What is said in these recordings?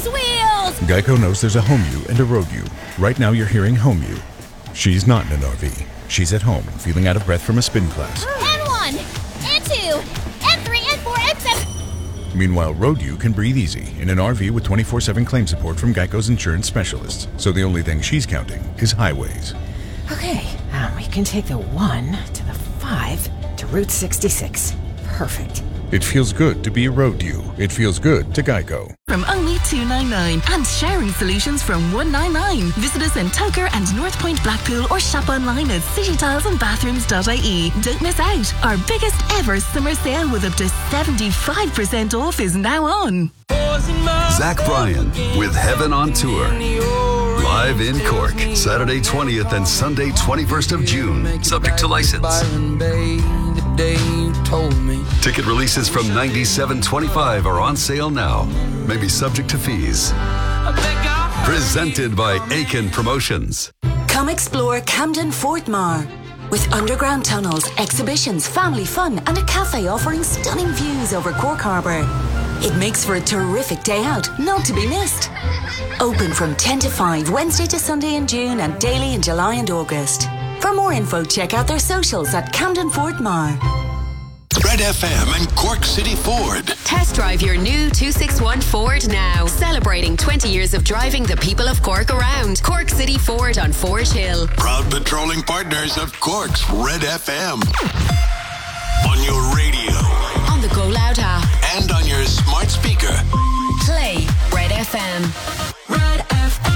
wheels! Geico knows there's a home you and a road you. Right now you're hearing home you. She's not in an RV. She's at home, feeling out of breath from a spin class. N1, N2, N3, N4, N7. Meanwhile, road you can breathe easy in an RV with 24/7 claim support from Geico's insurance specialists. So the only thing she's counting is highways. Okay, we can take the 1 to the 5 to Route 66. Perfect. It feels good to be a road you. It feels good to Geico. From only $299 and showering solutions from $199. Visit us in Toker and North Point Blackpool or shop online at citytilesandbathrooms.ie. Don't miss out. Our biggest ever summer sale with up to 75% off is now on. Zach Bryan with Heaven on Tour. Live in Cork, Saturday 20th and Sunday 21st of June. Subject to license. Ticket releases from $97.25 are on sale now. May be subject to fees. Presented by Aiken Promotions. Come explore Camden Fort Mar. With underground tunnels, exhibitions, family fun and a cafe offering stunning views over Cork Harbour. It makes for a terrific day out, not to be missed. Open from 10 to 5, Wednesday to Sunday in June and daily in July and August. For more info, check out their socials at Camden Fort Mar. Red FM and Cork City Ford. Test drive your new 261 Ford now. Celebrating 20 years of driving the people of Cork around. Cork City Ford on Ford Hill. Proud patrolling partners of Cork's Red FM. On your radio. On the Go Loud app. And on your smart speaker. Play Red FM. Red FM.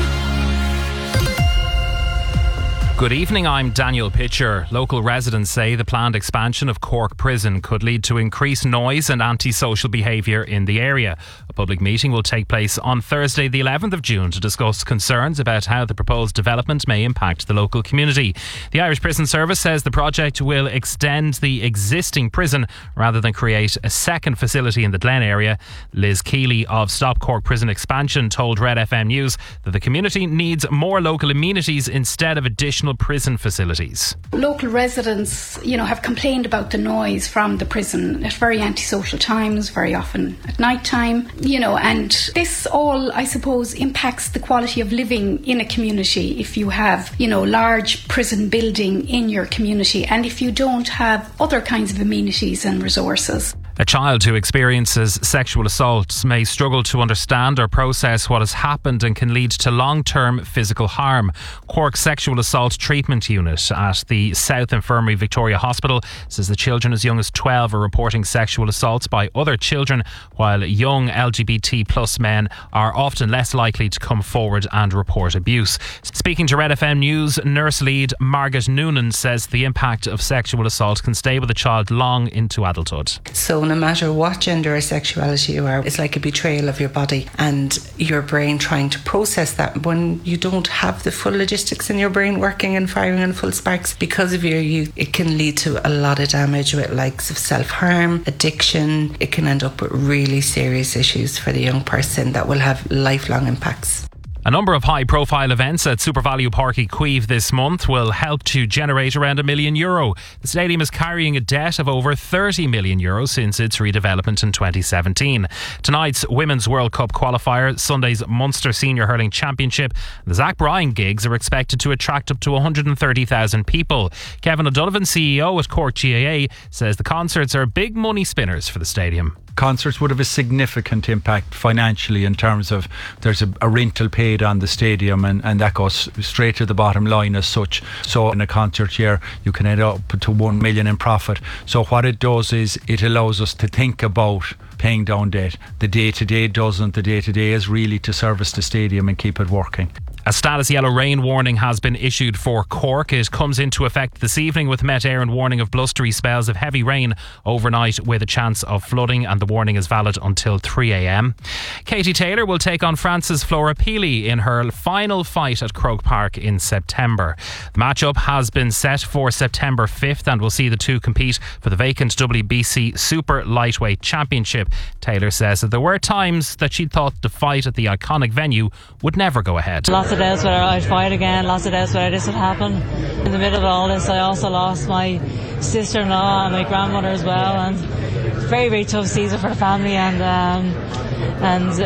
Good evening, I'm Daniel Pitcher. Local residents say the planned expansion of Cork Prison could lead to increased noise and antisocial behaviour in the area. A public meeting will take place on Thursday the 11th of June to discuss concerns about how the proposed development may impact the local community. The Irish Prison Service says the project will extend the existing prison rather than create a second facility in the Glen area. Liz Keeley of Stop Cork Prison Expansion told Red FM News that the community needs more local amenities instead of additional prison facilities. Local residents, have complained about the noise from the prison at very antisocial times, very often at night time, and this all, I suppose, impacts the quality of living in a community if you have, large prison building in your community and if you don't have other kinds of amenities and resources. A child who experiences sexual assault may struggle to understand or process what has happened and can lead to long-term physical harm. Cork Sexual Assault Treatment Unit at the South Infirmary Victoria Hospital says the children as young as 12 are reporting sexual assaults by other children, while young LGBT plus men are often less likely to come forward and report abuse. Speaking to Red FM News, nurse lead Margaret Noonan says the impact of sexual assault can stay with a child long into adulthood. So no matter what gender or sexuality you are, it's like a betrayal of your body and your brain trying to process that when you don't have the full logistics in your brain working and firing on full sparks because of your youth. It can lead to a lot of damage with likes of self-harm, addiction. It can end up with really serious issues for the young person that will have lifelong impacts. A number of high-profile events at SuperValu Páirc Uí Chaoimh this month will help to generate around €1 million. The stadium is carrying a debt of over €30 million since its redevelopment in 2017. Tonight's Women's World Cup qualifier, Sunday's Munster Senior Hurling Championship, and the Zach Bryan gigs are expected to attract up to 130,000 people. Kevin O'Donovan, CEO at Cork GAA, says the concerts are big money spinners for the stadium. Concerts would have a significant impact financially in terms of there's a rental paid on the stadium and that goes straight to the bottom line as such. So in a concert year you can end up to 1 million in profit. So what it does is it allows us to think about paying down debt. The day-to-day doesn't. The day-to-day is really to service the stadium and keep it working. A status yellow rain warning has been issued for Cork. It comes into effect this evening with Met Éireann warning of blustery spells of heavy rain overnight with a chance of flooding, and the warning is valid until 3 a.m. Katie Taylor will take on France's Flora Peely in her final fight at Croke Park in September. The matchup has been set for September 5th and will see the two compete for the vacant WBC Super Lightweight Championship. Taylor says that there were times that she thought the fight at the iconic venue would never go ahead. Lots of days where I'd fight again, lots of days where this would happen. In the middle of all this, I also lost my sister-in-law and my grandmother as well, and very, very tough season for the family, and